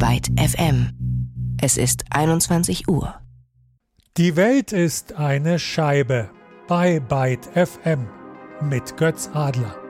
Byte FM. Es ist 21 Uhr. Die Welt ist eine Scheibe bei Byte FM mit Götz Adler.